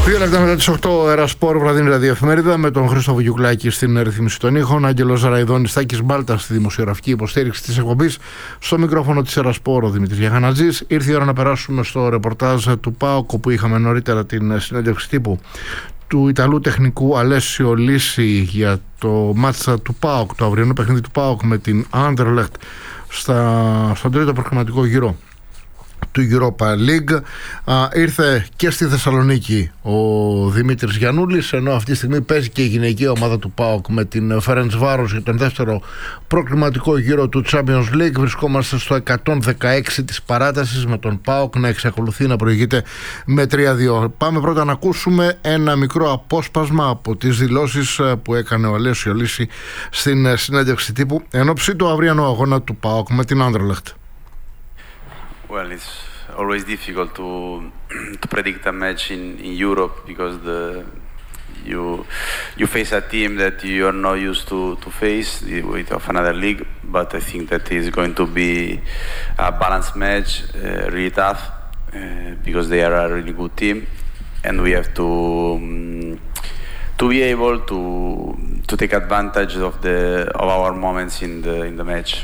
2 λεπτά μετά τις 8, Ερασπόρ, βραδινή ραδιοεφημερίδα με τον Χρήστο Βουγιουκλάκη στην ρύθμιση των ήχων, Άγγελος Ραϊδόνης, Τάκης Μπάλτας στη δημοσιογραφική υποστήριξη της εκπομπής, στο μικρόφωνο της Ερασπόρ ο Δημήτρης Γιαγανατζής. Ήρθε η ώρα να περάσουμε στο ρεπορτάζ του ΠΑΟΚ, όπου είχαμε νωρίτερα την συνέντευξη τύπου του Ιταλού τεχνικού Αλέσιο Λύση για το μάτσα του ΠΑΟΚ, το αυριανό παιχνίδι του ΠΑΟΚ με την Anderlecht στον τρίτο προκριματικό γύρο του Europa League. Ήρθε και στη Θεσσαλονίκη ο Δημήτρης Γιαννούλης, ενώ αυτή τη στιγμή παίζει και η γυναική ομάδα του ΠΑΟΚ με την Ferencváros για τον δεύτερο προκριματικό γύρο του Champions League. Βρισκόμαστε στο 116 της παράτασης, με τον ΠΑΟΚ να εξακολουθεί να προηγείται με 3-2. Πάμε πρώτα να ακούσουμε ένα μικρό απόσπασμα από τις δηλώσεις που έκανε ο Αλέσιο Λύση στην συνέντευξη τύπου εν ώψη του αυριανού αγώνα του ΠΑΟΚ με την Anderlecht. Well, it's always difficult to predict a match in Europe because you face a team that you are not used to face with of another league. But I think that is going to be a balanced match, really tough because they are a really good team, and we have to be able to take advantage of our moments in the match.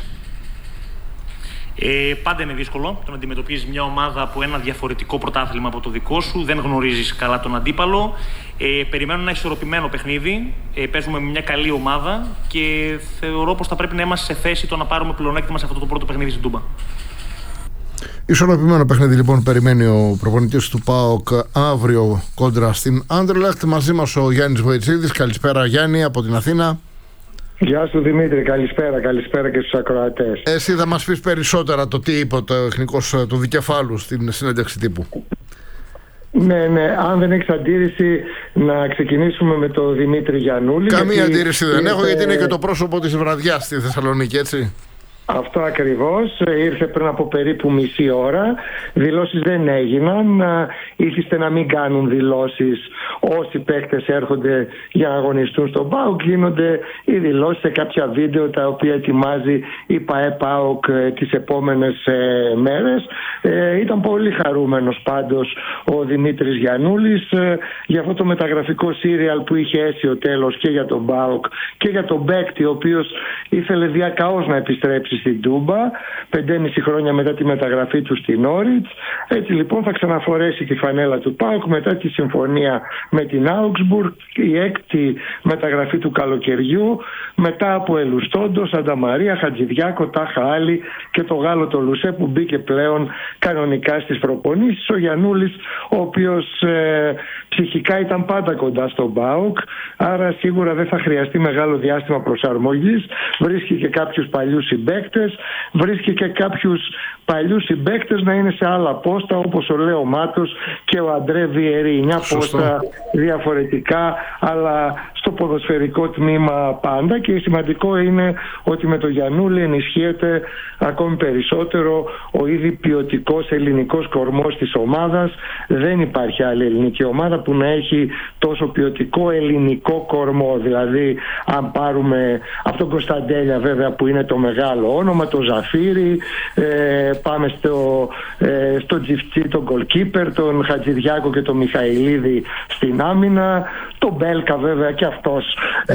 Πάντα είναι δύσκολο το να αντιμετωπίζεις μια ομάδα από ένα διαφορετικό πρωτάθλημα από το δικό σου. Δεν γνωρίζεις καλά τον αντίπαλο. Περιμένω ένα ισορροπημένο παιχνίδι. Παίζουμε με μια καλή ομάδα και θεωρώ πως θα πρέπει να είμαστε σε θέση το να πάρουμε πλεονέκτημα σε αυτό το πρώτο παιχνίδι στην Τούμπα. Ισορροπημένο παιχνίδι λοιπόν περιμένει ο προπονητής του ΠΑΟΚ αύριο κόντρα στην Anderlecht. Μαζί μας ο Γιάννης Βοητσίδης. Καλησπέρα Γιάννη από την Αθήνα. Γεια σου Δημήτρη, καλησπέρα και στους ακροατές. Εσύ θα μας πεις περισσότερα το τι είπε ο τεχνικός του δικεφάλου στην συνέντευξη τύπου. Ναι, αν δεν έχεις αντίρρηση να ξεκινήσουμε με τον Δημήτρη Γιαννούλη. Καμία αντίρρηση δεν έχω, γιατί είναι και το πρόσωπο της βραδιάς στη Θεσσαλονίκη, έτσι. Αυτό ακριβώς, ήρθε πριν από περίπου μισή ώρα. Δηλώσεις δεν έγιναν. Ήθιστε να μην κάνουν δηλώσεις όσοι παίκτες έρχονται για να αγωνιστούν στον ΠΑΟΚ. Γίνονται οι δηλώσεις σε κάποια βίντεο τα οποία ετοιμάζει η ΠΑΕ ΠΑΟΚ τις επόμενες μέρες. Ήταν πολύ χαρούμενος πάντως ο Δημήτρης Γιαννούλης για αυτό το μεταγραφικό σύριαλ που είχε αίσιο τέλος και για τον ΠΑΟΚ και για τον παίκτη, ο οποίος ήθελε διακαώς να επιστρέψει στην Τούμπα 5,5 χρόνια μετά τη μεταγραφή του στην Όριτς. Έτσι λοιπόν θα ξαναφορέσει τη φανέλα του ΠΑΟΚ μετά τη συμφωνία με την Augsburg, η έκτη μεταγραφή του καλοκαιριού, μετά από Ελουστόντο, Σανταμαρία, Χατζηδιάκο, Τάχα Άλλη και το Γάλλο το Λουσέ που μπήκε πλέον κανονικά στις προπονήσεις. Ο Γιαννούλης, ο οποίος ψυχικά ήταν πάντα κοντά στον ΠΑΟΚ, άρα σίγουρα δεν θα χρειαστεί μεγάλο διάστημα προσαρμογής. Βρίσκει και κάποιους παλιούς συμπαίκτες, βρίσκει και κάποιους παλιούς συμπαίκτες να είναι σε άλλα πόστα, όπως ο Λέο Μάτος και ο Αντρέ Βιερή. Μια πόστα διαφορετικά, αλλά στο ποδοσφαιρικό τμήμα πάντα, και σημαντικό είναι ότι με τον Γιαννούλη ενισχύεται ακόμη περισσότερο ο ήδη ποιοτικός ελληνικός κορμός της ομάδας. Δεν υπάρχει άλλη ελληνική ομάδα που να έχει τόσο ποιοτικό ελληνικό κορμό. Δηλαδή αν πάρουμε αυτόν τον Κωνσταντέλια βέβαια που είναι το μεγάλο όνομα, το Ζαφύρι, πάμε στο Τζιφτσί, τον goalkeeper, τον Χατζηδιάκο και τον Μιχαηλίδη στην άμυνα, τον Μπέλκα βέβαια και αυτός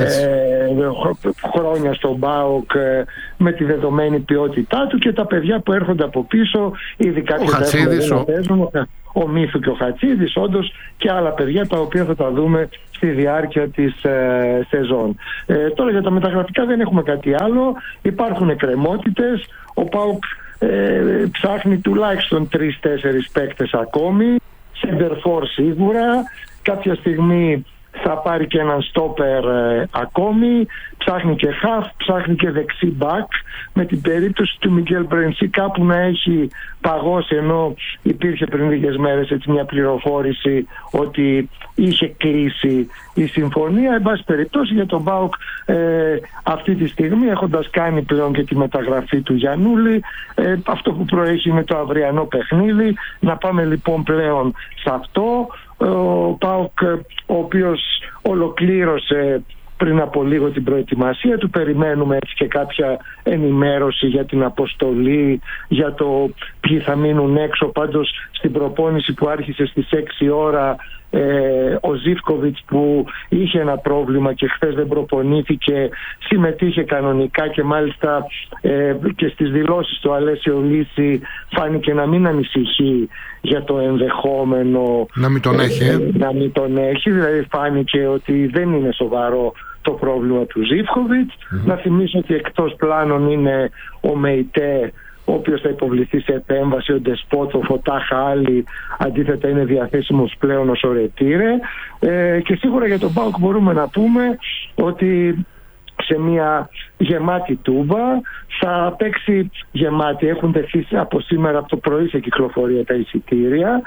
χρόνια στον ΠΑΟΚ με τη δεδομένη ποιότητά του, και τα παιδιά που έρχονται από πίσω, ειδικά και ο Μύθου και ο Χατσίδης, όντως, και άλλα παιδιά τα οποία θα τα δούμε στη διάρκεια της σεζόν. Τώρα για τα μεταγραφικά δεν έχουμε κάτι άλλο. Υπάρχουν εκκρεμότητες. Ο ΠΑΟΚ ψάχνει τουλάχιστον 3-4 παίκτες ακόμη. Σεντερφόρ σίγουρα. Κάποια στιγμή θα πάρει και έναν στόπερ ακόμη. Ψάχνει και χαφ, ψάχνει και δεξί μπακ, με την περίπτωση του Μιγγέλ Μπρενσί κάπου να έχει παγώσει, ενώ υπήρχε πριν λίγες μέρες έτσι μια πληροφόρηση ότι είχε κλείσει η συμφωνία. Εν πάση περιπτώσει για τον ΠΑΟΚ αυτή τη στιγμή, έχοντας κάνει πλέον και τη μεταγραφή του Γιαννούλη, αυτό που προέχει είναι το αυριανό παιχνίδι. Να πάμε λοιπόν πλέον σε αυτό. Ο ΠΑΟΚ, ο οποίος ολοκλήρωσε πριν από λίγο την προετοιμασία του, περιμένουμε έτσι και κάποια ενημέρωση για την αποστολή, για το ποιοι θα μείνουν έξω. Πάντως στην προπόνηση που άρχισε στις 6 ώρα Ο Ζίβκοβιτς που είχε ένα πρόβλημα και χθες δεν προπονήθηκε, συμμετείχε κανονικά και μάλιστα και στις δηλώσεις του Αλέσιο Λύση φάνηκε να μην ανησυχεί για το ενδεχόμενο να μην τον έχει. Να μην τον έχει, δηλαδή φάνηκε ότι δεν είναι σοβαρό το πρόβλημα του Ζίβκοβιτς. Να θυμίσω ότι εκτός πλάνων είναι ο Μεϊτέ, ο οποίος θα υποβληθεί σε επέμβαση, ο Ντεσπότ, ο Φωτάχα Άλλη αντίθετα είναι διαθέσιμος πλέον ως ορετήρε. Και σίγουρα για τον ΠΑΟΚ μπορούμε να πούμε ότι σε μια γεμάτη τούμπα θα παίξει γεμάτη. Έχουν τεθεί από σήμερα από το πρωί σε κυκλοφορία τα εισιτήρια.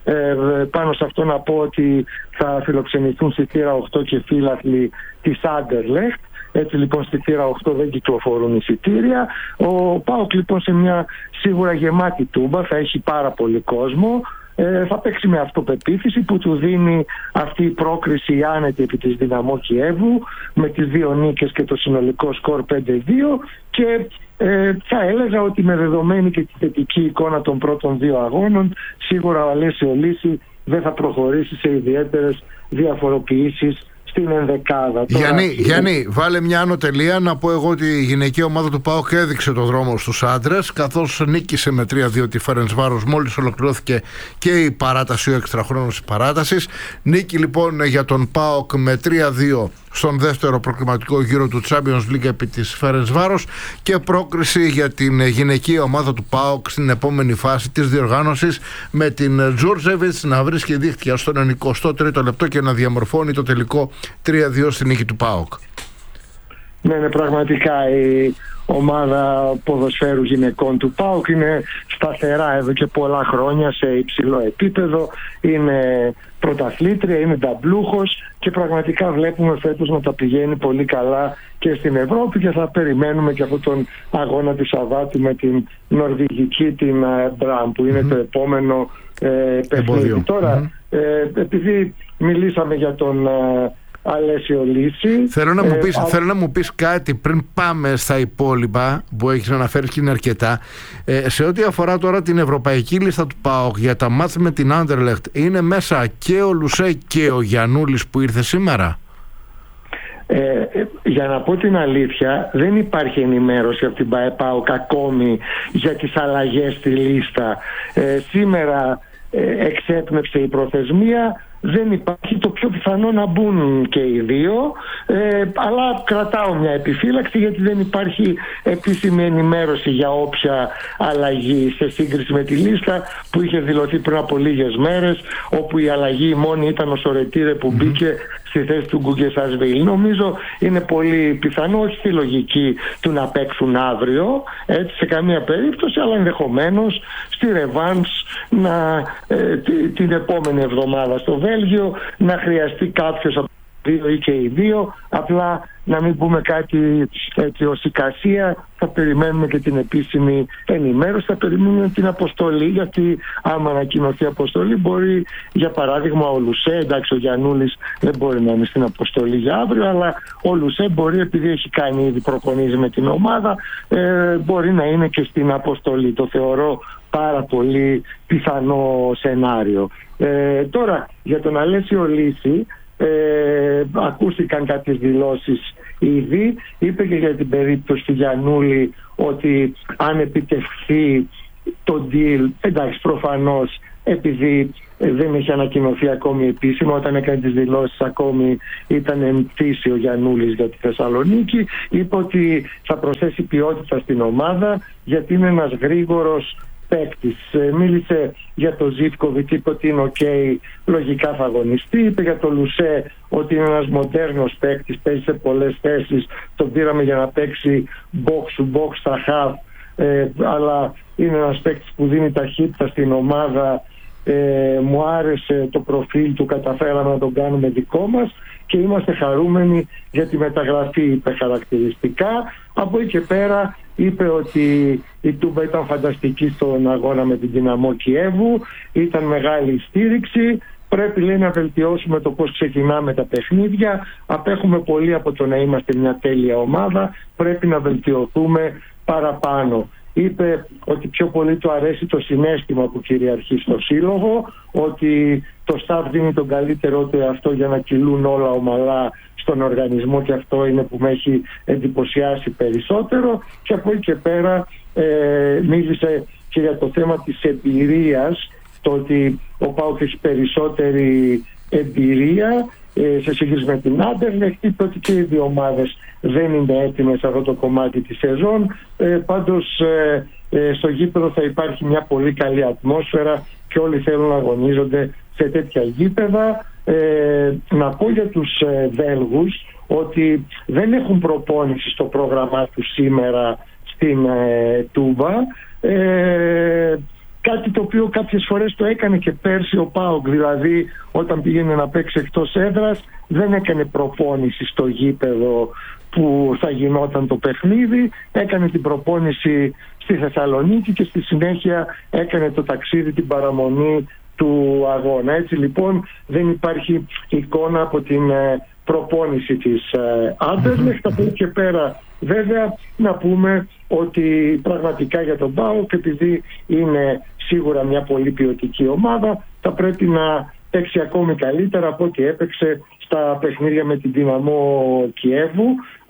Πάνω σε αυτό να πω ότι θα φιλοξενηθούν στη θύρα 8 και φύλαθλοι της Άντερλεχτ. Έτσι λοιπόν στη θύρα 8 δεν κυκλοφορούν εισιτήρια. Ο ΠΑΟΚ λοιπόν σε μια σίγουρα γεμάτη τούμπα θα έχει πάρα πολύ κόσμο. Θα παίξει με αυτοπεποίθηση που του δίνει αυτή η πρόκριση άνετη επί της Δυναμό Κιέβου με τις 2 νίκες και το συνολικό σκορ 5-2 και θα έλεγα ότι με δεδομένη και τη θετική εικόνα των πρώτων 2 αγώνων σίγουρα ο Αλέσιο Λύση δεν θα προχωρήσει σε ιδιαίτερες διαφοροποιήσεις στην ενδεκάδα. Γιάννη, βάλε μια άνω τελεία. Να πω εγώ ότι η γυναική ομάδα του ΠΑΟΚ έδειξε το δρόμο στους άντρες, καθώς νίκησε με 3-2 τη Φερεντσβάρος μόλις ολοκληρώθηκε και η παράταση, ο εξτραχρόνος της παράτασης. Νίκη λοιπόν για τον ΠΑΟΚ με 3-2 στον δεύτερο προκριματικό γύρο του Champions League επί της Φερεντσβάρος και πρόκριση για την γυναική ομάδα του ΠΑΟΚ στην επόμενη φάση της διοργάνωσης με την Τζούρτζεβιτς να βρίσκει δίχτυα στον 23ο λεπτό και να διαμορφώνει το τελικό 3-2 στη νίκη του ΠΑΟΚ. Ναι, πραγματικά η ομάδα ποδοσφαίρου γυναικών του ΠΑΟΚ είναι σταθερά εδώ και πολλά χρόνια σε υψηλό επίπεδο, είναι πρωταθλήτρια, είναι ταμπλούχος και πραγματικά βλέπουμε φέτος να τα πηγαίνει πολύ καλά και στην Ευρώπη και θα περιμένουμε και από τον αγώνα του Σαββάτου με την νορβηγική την Μπραμ που είναι το επόμενο παιχνίδι. Τώρα επειδή μιλήσαμε για τον Αλέσιο Λύση, θέλω να μου πεις κάτι πριν πάμε στα υπόλοιπα που έχεις αναφέρει και είναι αρκετά, σε ό,τι αφορά τώρα την ευρωπαϊκή λίστα του ΠΑΟΚ για τα μάτς με την Άντερλεχτ. Είναι μέσα και ο Λουσέ και ο Γιαννούλης που ήρθε σήμερα? Για να πω την αλήθεια, δεν υπάρχει ενημέρωση από την ΠΑΟΚ ακόμη για τις αλλαγές στη λίστα. Σήμερα εξέπνευσε η προθεσμία, δεν υπάρχει, το πιο πιθανό να μπουν και οι δύο, αλλά κρατάω μια επιφύλαξη γιατί δεν υπάρχει επίσημη ενημέρωση για όποια αλλαγή σε σύγκριση με τη λίστα που είχε δηλωθεί πριν από λίγες μέρες, όπου η αλλαγή μόνη ήταν ο Σορετήρε που μπήκε στη θέση του Γκουγκεσασβίλ. Νομίζω είναι πολύ πιθανό, όχι στη λογική του να παίξουν αύριο, έτσι σε καμία περίπτωση, αλλά ενδεχομένως στη ρεβάνς την επόμενη εβδομάδα στο Βέλγιο να χρειαστεί κάποιος από δύο ή και οι δύο, απλά να μην πούμε κάτι έτσι ως εικασία. Θα περιμένουμε και την επίσημη ενημέρωση, θα περιμένουμε την αποστολή, γιατί άμα ανακοινωθεί αποστολή μπορεί, για παράδειγμα ο Λουσέ, εντάξει ο Γιαννούλης δεν μπορεί να είναι στην αποστολή για αύριο, αλλά ο Λουσέ μπορεί, επειδή έχει κάνει ήδη προπονήσει με την ομάδα, μπορεί να είναι και στην αποστολή. Το θεωρώ πάρα πολύ πιθανό σενάριο. Τώρα για τον Αλέσιο Λύση, ακούστηκαν κάποιες δηλώσεις ήδη. Είπε και για την περίπτωση του Γιαννούλη ότι αν επιτευχθεί το deal, εντάξει προφανώς επειδή δεν έχει ανακοινωθεί ακόμη επίσημα, όταν έκανε τις δηλώσεις ακόμη ήταν εμφύση ο Γιαννούλης για τη Θεσσαλονίκη, είπε ότι θα προσθέσει ποιότητα στην ομάδα γιατί είναι ένας γρήγορος παίκτης. Μίλησε για το Ζίβκοβιτς, είπε ότι είναι ok, λογικά θα αγωνιστεί. Είπε για το Λουσέ ότι είναι ένας μοντέρνος παίκτης, παίζει σε πολλές θέσεις, τον πήραμε για να παίξει box to box στα half, αλλά είναι ένας παίκτης που δίνει ταχύτητα στην ομάδα. Μου άρεσε το προφίλ του, καταφέραμε να τον κάνουμε δικό μας και είμαστε χαρούμενοι για τη μεταγραφή, είπε χαρακτηριστικά. Από εκεί και πέρα είπε ότι η Τούμπα ήταν φανταστική στον αγώνα με την Δυναμό Κιέβου, ήταν μεγάλη στήριξη. Πρέπει, λέει, να βελτιώσουμε το πώς ξεκινάμε τα παιχνίδια. Απέχουμε πολύ από το να είμαστε μια τέλεια ομάδα. Πρέπει να βελτιωθούμε παραπάνω. είπε ότι πιο πολύ του αρέσει το συναίσθημα που κυριαρχεί στο σύλλογο, ότι το staff δίνει τον καλύτερό του εαυτό για να κυλούν όλα ομαλά στον οργανισμό, και αυτό είναι που με έχει εντυπωσιάσει περισσότερο. Και από εκεί και πέρα μίλησε και για το θέμα της εμπειρίας, το ότι ο ΠΑΟΚ έχει περισσότερη εμπειρία σε σύγκριση με την Άντερλεχτ. Είπε ότι και οι δύο ομάδες δεν είναι έτοιμες σε αυτό το κομμάτι της σεζόν. Πάντως στο γήπεδο θα υπάρχει μια πολύ καλή ατμόσφαιρα και όλοι θέλουν να αγωνίζονται σε τέτοια γήπεδα. Να πω για τους Βέλγους ότι δεν έχουν προπόνηση στο πρόγραμμά τους σήμερα στην Τούμπα, κάτι το οποίο κάποιες φορές το έκανε και πέρσι ο ΠΑΟΚ, δηλαδή όταν πήγαινε να παίξει εκτός έδρας δεν έκανε προπόνηση στο γήπεδο που θα γινόταν το παιχνίδι, έκανε την προπόνηση στη Θεσσαλονίκη και στη συνέχεια έκανε το ταξίδι, την παραμονή του αγώνα. Έτσι λοιπόν δεν υπάρχει εικόνα από την προπόνηση της Άντερλεχτ. Από εκεί και πέρα βέβαια να πούμε ότι πραγματικά για τον ΠΑΟΚ, επειδή είναι σίγουρα μια πολύ ποιοτική ομάδα, θα πρέπει να παίξει ακόμη καλύτερα από ό,τι έπαιξε στα παιχνίδια με την Δυναμό Κιέβου.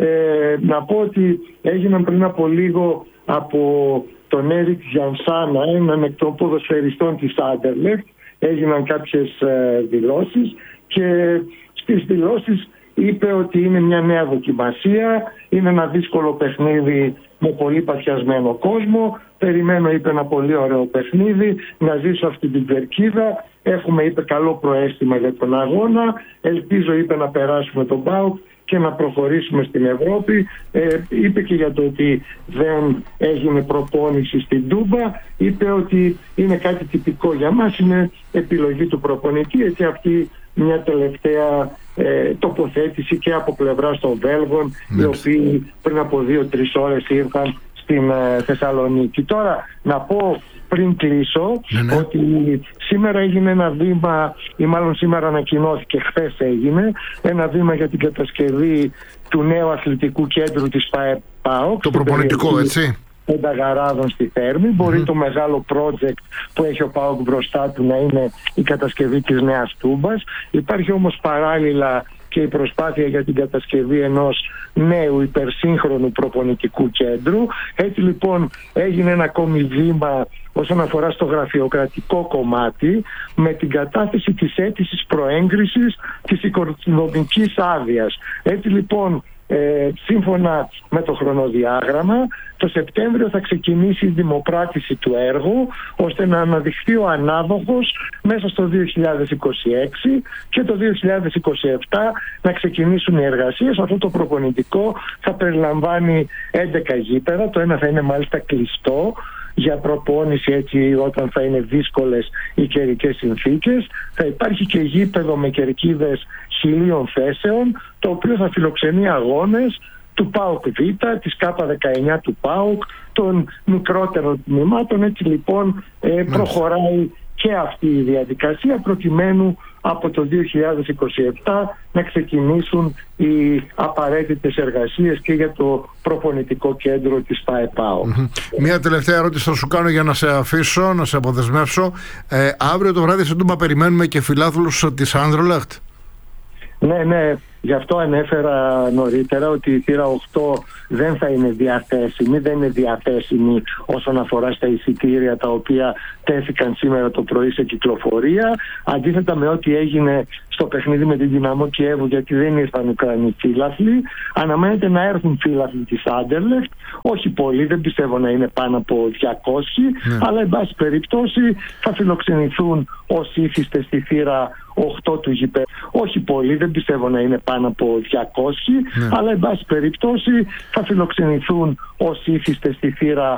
Να πω ότι έγιναν πριν από λίγο από τον Έρικ Γιανσάνα, έναν εκ των ποδοσφαιριστών της Άντερλεχτ, έγιναν κάποιες δηλώσεις και στις δηλώσεις είπε ότι είναι μια νέα δοκιμασία, είναι ένα δύσκολο παιχνίδι με πολύ παθιασμένο κόσμο. Περιμένω, είπε, ένα πολύ ωραίο παιχνίδι, να ζήσω αυτή την κερκίδα. Έχουμε, είπε, καλό προαίσθημα για τον αγώνα. Ελπίζω, είπε, να περάσουμε τον ΠΑΟΚ και να προχωρήσουμε στην Ευρώπη. Είπε και για το ότι δεν έγινε προπόνηση στην Τούμπα. Είπε ότι είναι κάτι τυπικό για μας, είναι επιλογή του προπονητή. Έτσι αυτή μια τελευταία τοποθέτηση και από πλευράς των Βέλγων, οι οποίοι πριν από 2-3 ώρες ήρθαν στην Θεσσαλονίκη. Τώρα να πω πριν κλείσω ότι σήμερα έγινε ένα βήμα, ή μάλλον σήμερα ανακοινώθηκε, χθες έγινε ένα βήμα για την κατασκευή του νέου αθλητικού κέντρου της ΠΑΟΚ. Το προπονητικό, έτσι. Πενταγαράδων στη Θέρμη. Μπορεί το μεγάλο project που έχει ο ΠΑΟΚ μπροστά του να είναι η κατασκευή της νέας Τούμπας. Υπάρχει όμως παράλληλα και η προσπάθεια για την κατασκευή ενός νέου υπερσύγχρονου προπονητικού κέντρου. Έτσι λοιπόν έγινε ένα ακόμη βήμα όσον αφορά στο γραφειοκρατικό κομμάτι, με την κατάθεση της αίτησης προέγκρισης της οικονομικής άδειας. Έτσι λοιπόν σύμφωνα με το χρονοδιάγραμμα, το Σεπτέμβριο θα ξεκινήσει η δημοπράτηση του έργου, ώστε να αναδειχθεί ο ανάδοχος μέσα στο 2026 και το 2027 να ξεκινήσουν οι εργασίες. Αυτό το προπονητικό θα περιλαμβάνει 11 γήπεδα, το ένα θα είναι μάλιστα κλειστό για προπόνηση, έτσι όταν θα είναι δύσκολες οι καιρικές συνθήκες. Θα υπάρχει και γήπεδο με κερκίδες 1.000 θέσεων, το οποίο θα φιλοξενεί αγώνες του ΠΑΟΚ Β, της K19 του ΠΑΟΚ, των μικρότερων τμήματων. Έτσι λοιπόν προχωράει και αυτή η διαδικασία, προκειμένου από το 2027 να ξεκινήσουν οι απαραίτητες εργασίες και για το προπονητικό κέντρο της ΠΑΕΠΑΟ. Μία τελευταία ερώτηση θα σου κάνω για να σε αφήσω, να σε αποδεσμεύσω. Αύριο το βράδυ σε Τούμπα περιμένουμε και φιλάθλους της Άντερλεχτ. Ναι, γι' αυτό ανέφερα νωρίτερα ότι η θύρα 8 δεν θα είναι διαθέσιμη, δεν είναι διαθέσιμη όσον αφορά στα εισιτήρια τα οποία τέθηκαν σήμερα το πρωί σε κυκλοφορία. Αντίθετα με ό,τι έγινε στο παιχνίδι με την Δυναμό Κιέβου, γιατί δεν ήρθαν Ουκρανοί φύλαθλοι, αναμένεται να έρθουν φύλαθλοι της Άντερλεχτ. Όχι πολλοί, δεν πιστεύω να είναι πάνω από 200, αλλά εν πάση περιπτώσει θα φιλοξενηθούν όσοι ήθιστε στη θύρα 8 του γηπέδου. Όχι πολλοί, δεν πιστεύω να είναι πάνω από 200, αλλά εν πάση περιπτώσει θα φιλοξενηθούν όσοι ήθιστε στη θύρα